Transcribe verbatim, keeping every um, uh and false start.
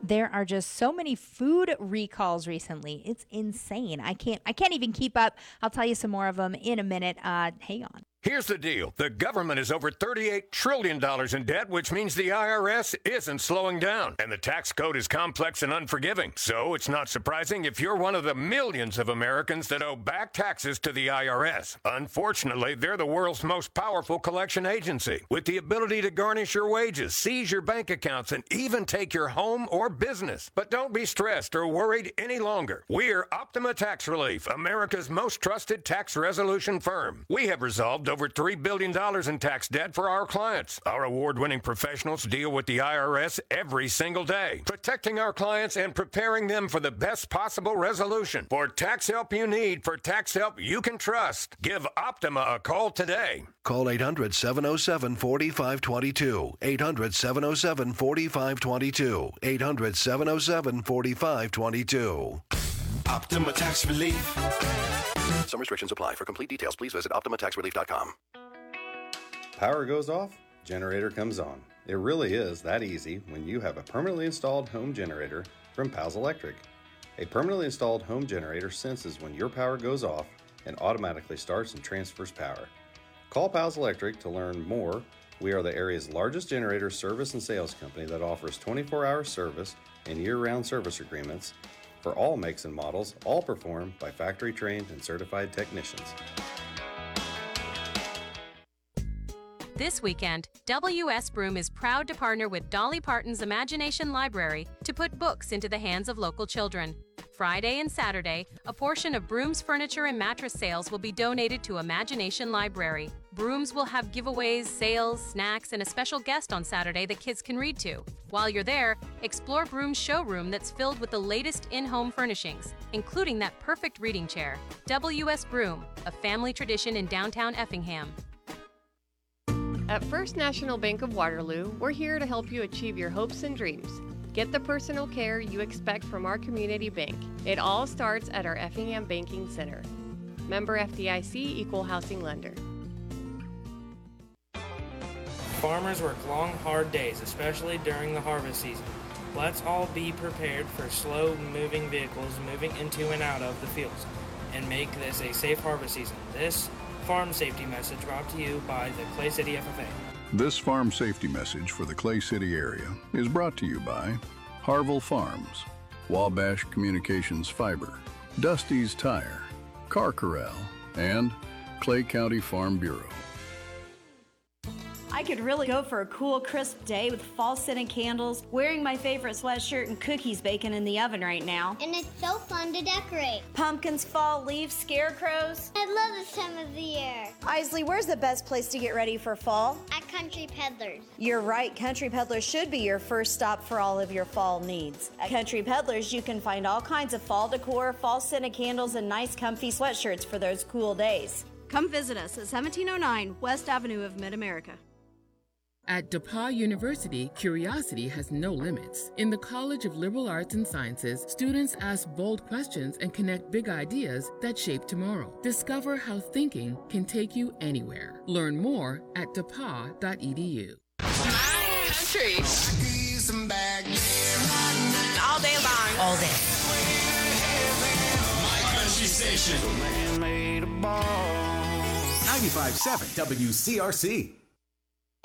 There are just so many food recalls recently. It's insane. I can't I can't even keep up. I'll tell you some more of them in a minute. Uh, hang on. Here's the deal. The government is over thirty-eight trillion dollars in debt, which means the I R S isn't slowing down. And the tax code is complex and unforgiving. So it's not surprising if you're one of the millions of Americans that owe back taxes to the I R S. Unfortunately, they're the world's most powerful collection agency, with the ability to garnish your wages, seize your bank accounts, and even take your home or business. But don't be stressed or worried any longer. We're Optima Tax Relief, America's most trusted tax resolution firm. We have resolved over three billion dollars in tax debt for our clients. Our award-winning professionals deal with the I R S every single day, protecting our clients and preparing them for the best possible resolution. For tax help you need, for tax help you can trust, give Optima a call today. Call eight hundred, seven oh seven, four five two two. eight hundred, seven oh seven, four five two two. eight hundred, seven oh seven, four five two two. Optima Tax Relief. Some restrictions apply. For complete details, please visit optima tax relief dot com. Power goes off, generator comes on. It really is that easy when you have a permanently installed home generator from Pals Electric. A permanently installed home generator senses when your power goes off and automatically starts and transfers power. Call Pals Electric to learn more. We are the area's largest generator service and sales company that offers twenty-four hour service and year-round service agreements for all makes and models, all performed by factory-trained and certified technicians. This weekend, W S Broom is proud to partner with Dolly Parton's Imagination Library to put books into the hands of local children. Friday and Saturday, a portion of Broom's furniture and mattress sales will be donated to Imagination Library. Brooms will have giveaways, sales, snacks, and a special guest on Saturday that kids can read to. While you're there, explore Broom's showroom that's filled with the latest in-home furnishings, including that perfect reading chair. W S Broom, a family tradition in downtown Effingham. At First National Bank of Waterloo, we're here to help you achieve your hopes and dreams. Get the personal care you expect from our community bank. It all starts at our Effingham Banking Center. Member F D I C, Equal Housing Lender. Farmers work long, hard days, especially during the harvest season. Let's all be prepared for slow-moving vehicles moving into and out of the fields, and make this a safe harvest season. This farm safety message brought to you by the Clay City F F A. This farm safety message for the Clay City area is brought to you by Harville Farms, Wabash Communications Fiber, Dusty's Tire, Car Corral, and Clay County Farm Bureau. I could really go for a cool, crisp day with fall-scented candles, wearing my favorite sweatshirt and cookies baking in the oven right now. And it's so fun to decorate. Pumpkins, fall leaves, scarecrows. I love this time of the year. Isley, where's the best place to get ready for fall? At Country Peddlers. You're right. Country Peddlers should be your first stop for all of your fall needs. At Country Peddlers, you can find all kinds of fall decor, fall-scented candles, and nice comfy sweatshirts for those cool days. Come visit us at seventeen oh nine West Avenue of Mid-America. At DePauw University, curiosity has no limits. In the College of Liberal Arts and Sciences, students ask bold questions and connect big ideas that shape tomorrow. Discover how thinking can take you anywhere. Learn more at D E P A U dot E D U. Country. All day long. All day. My country station. ninety-five point seven W C R C.